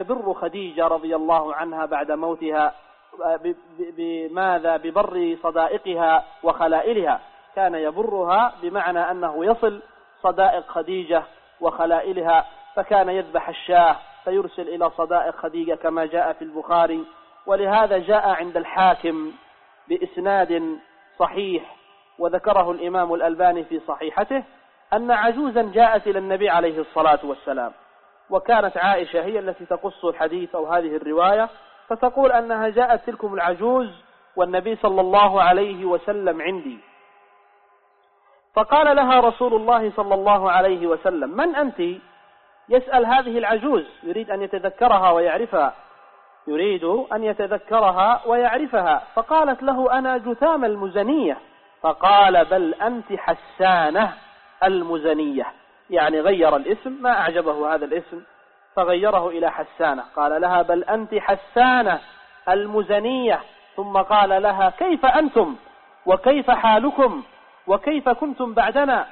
يبر خديجة رضي الله عنها بعد موتها بماذا؟ ببر صدائقها وخلائلها. كان يبرها بمعنى أنه يصل صدائق خديجة وخلائلها، فكان يذبح الشاة فيرسل إلى صدائق خديجة كما جاء في البخاري. ولهذا جاء عند الحاكم بإسناد صحيح وذكره الإمام الألباني في صحيحته أن عجوزا جاءت إلى النبي عليه الصلاة والسلام، وكانت عائشة هي التي تقص الحديث أو هذه الرواية، فتقول أنها جاءت تلكم العجوز والنبي صلى الله عليه وسلم عندي، فقال لها رسول الله صلى الله عليه وسلم: من أنت؟ يسأل هذه العجوز، يريد أن يتذكرها ويعرفها، يريد أن يتذكرها ويعرفها. فقالت له: أنا جثام المزنية. فقال: بل أنت حسانة المزنية، يعني غير الاسم، ما أعجبه هذا الاسم فغيره إلى حسانة. قال لها: بل أنت حسانة المزنية. ثم قال لها: كيف أنتم وكيف حالكم وكيف كنتم بعدنا؟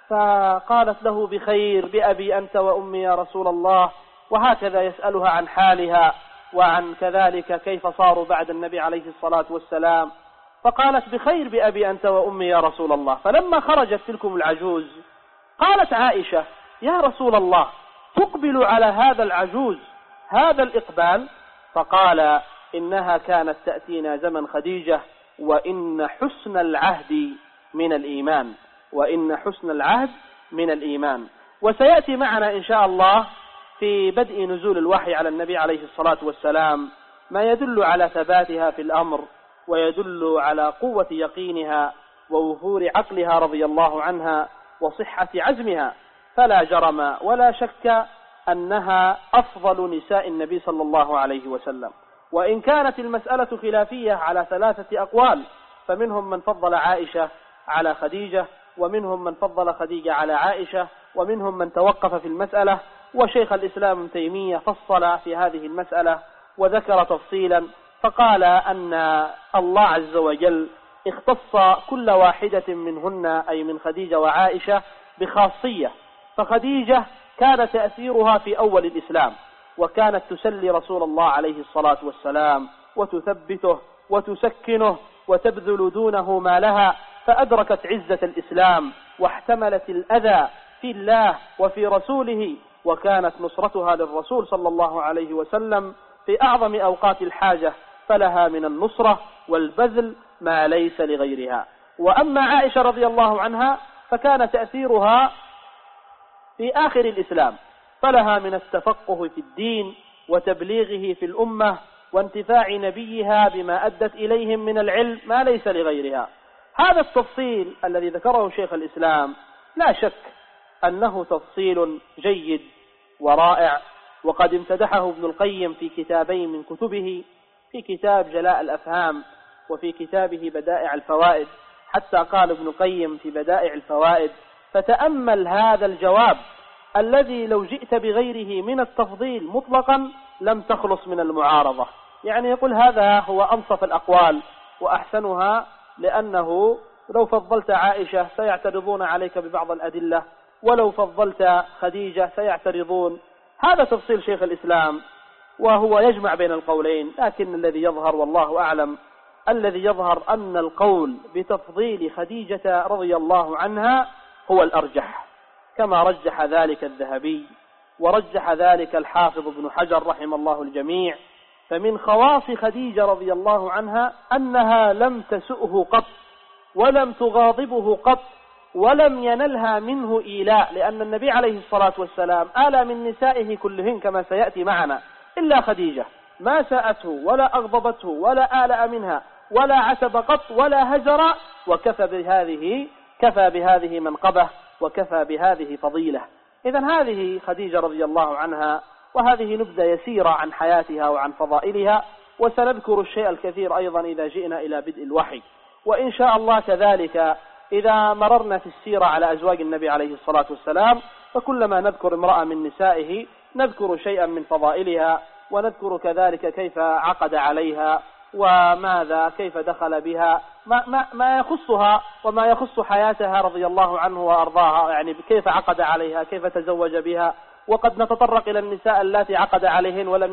فقالت له: بخير، بأبي أنت وأمي يا رسول الله. وهكذا يسألها عن حالها وعن كذلك كيف صاروا بعد النبي عليه الصلاة والسلام، فقالت: بخير، بأبي أنت وأمي يا رسول الله. فلما خرجت تلكم العجوز قالت عائشة: يا رسول الله، تقبل على هذا العجوز هذا الإقبال؟ فقال: إنها كانت تأتينا زمن خديجة، وإن حسن العهد من الإيمان، وإن حسن العهد من الإيمان. وسيأتي معنا إن شاء الله في بدء نزول الوحي على النبي عليه الصلاة والسلام ما يدل على ثباتها في الأمر، ويدل على قوة يقينها ووفور عقلها رضي الله عنها وصحة عزمها. فلا جرم ولا شك أنها أفضل نساء النبي صلى الله عليه وسلم. وإن كانت المسألة خلافية على 3 أقوال، فمنهم من فضل عائشة على خديجة، ومنهم من فضل خديجة على عائشة، ومنهم من توقف في المسألة. وشيخ الإسلام ابن تيمية فصل في هذه المسألة وذكر تفصيلا، فقال أن الله عز وجل اختص كل واحدة منهن، أي من خديجة وعائشة، بخاصية. فخديجة كان تأثيرها في أول الإسلام، وكانت تسلي رسول الله عليه الصلاة والسلام وتثبته وتسكنه وتبذل دونه ما لها، فأدركت عزة الإسلام واحتملت الأذى في الله وفي رسوله، وكانت نصرتها للرسول صلى الله عليه وسلم في أعظم أوقات الحاجة، فلها من النصرة والبذل ما ليس لغيرها. وأما عائشة رضي الله عنها فكان تأثيرها في آخر الإسلام، فلها من التفقه في الدين وتبليغه في الأمة وانتفاع نبيها بما أدت إليهم من العلم ما ليس لغيرها. هذا التفصيل الذي ذكره شيخ الإسلام لا شك أنه تفصيل جيد ورائع، وقد امتدحه ابن القيم في كتابين من كتبه، في كتاب جلاء الأفهام وفي كتابه بدائع الفوائد. حتى قال ابن القيم في بدائع الفوائد: فتأمل هذا الجواب الذي لو جئت بغيره من التفضيل مطلقا لم تخلص من المعارضة. يعني يقول هذا هو أنصف الأقوال وأحسنها، لأنه لو فضلت عائشة سيعترضون عليك ببعض الأدلة، ولو فضلت خديجة سيعترضون. هذا تفصيل شيخ الإسلام، وهو يجمع بين القولين، لكن الذي يظهر والله أعلم، الذي يظهر أن القول بتفضيل خديجة رضي الله عنها هو الأرجح، كما رجح ذلك الذهبي ورجح ذلك الحافظ ابن حجر رحم الله الجميع. فمن خواص خديجة رضي الله عنها أنها لم تسؤه قط ولم تغاضبه قط ولم ينلها منه إيلاء، لأن النبي عليه الصلاة والسلام آلى من نسائه كلهن كما سيأتي معنا، إلا خديجة ما ساءته ولا أغضبته ولا آلأ منها ولا عتب قط ولا هجر، وكفى بهذه منقبة وكفى بهذه فضيلة. إذن هذه خديجة رضي الله عنها، وهذه نبذة يسيرة عن حياتها وعن فضائلها، وسنذكر الشيء الكثير أيضا إذا جئنا إلى بدء الوحي. وإن شاء الله كذلك إذا مررنا في السيرة على أزواج النبي عليه الصلاة والسلام، فكلما نذكر امرأة من نسائه نذكر شيئا من فضائلها، ونذكر كذلك كيف عقد عليها وماذا كيف دخل بها، ما يخصها وما يخص حياتها رضي الله عنه وأرضاها، يعني كيف عقد عليها، كيف تزوج بها. وقد نتطرق إلى النساء التي عقد عليهن ولم